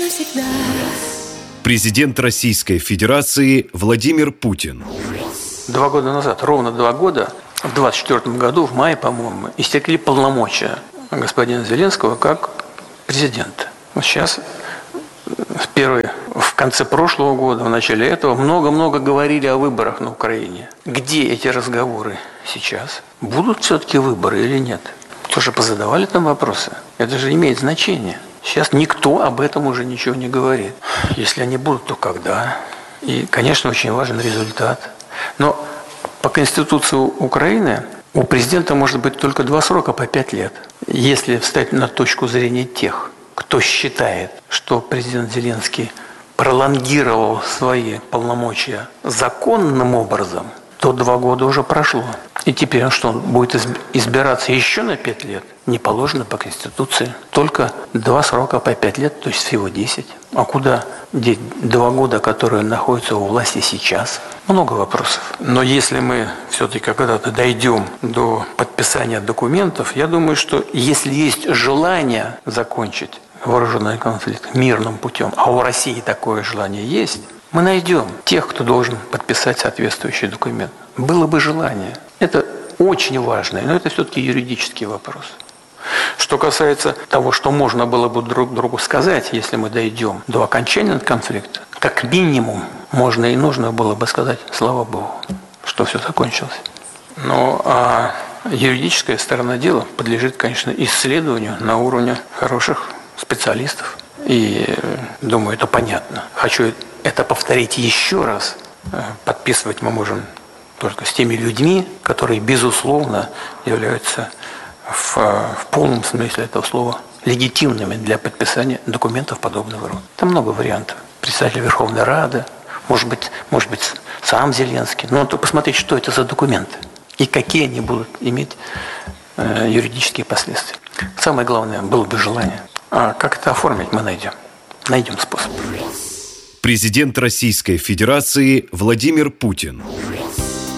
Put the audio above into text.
навсегда. Президент Российской Федерации Владимир Путин. 2 года назад, ровно 2 года, в 2024 году, в мае, по-моему, истекли полномочия господина Зеленского как президента. Вот сейчас, в конце прошлого года, в начале этого, много-много говорили о выборах на Украине. Где эти разговоры сейчас? Будут все-таки выборы или нет? Тоже позадавали там вопросы. Это же имеет значение. Сейчас никто об этом уже ничего не говорит. Если они будут, то когда? И, конечно, очень важен результат. Но по Конституции Украины у президента может быть только 2 срока по 5 лет. Если встать на точку зрения тех, кто считает, что президент Зеленский пролонгировал свои полномочия законным образом, то 2 года уже прошло. И теперь он будет избираться еще на 5 лет? Не положено по Конституции. Только 2 срока по 5 лет, то есть всего 10. А куда деть 2 года, которые находятся у власти сейчас? Много вопросов. Но если мы все-таки когда-то дойдем до подписания документов, я думаю, что если есть желание закончить вооруженный конфликт мирным путем, а у России такое желание есть, мы найдем тех, кто должен подписать соответствующий документ. Было бы желание. Это очень важно, но это все-таки юридический вопрос. Что касается того, что можно было бы друг другу сказать, если мы дойдем до окончания конфликта, как минимум можно и нужно было бы сказать: слава Богу, что все закончилось. А юридическая сторона дела подлежит, конечно, исследованию на уровне хороших специалистов. И думаю, это понятно. Хочу это повторить еще раз. Подписывать мы можем только с теми людьми, которые, безусловно, являются в полном смысле этого слова легитимными для подписания документов подобного рода. Там много вариантов. Председатель Верховной Рады, может быть, сам Зеленский. Но то посмотреть, что это за документы и какие они будут иметь юридические последствия. Самое главное, было бы желание. А как это оформить, мы найдем. Найдем способ. Президент Российской Федерации Владимир Путин.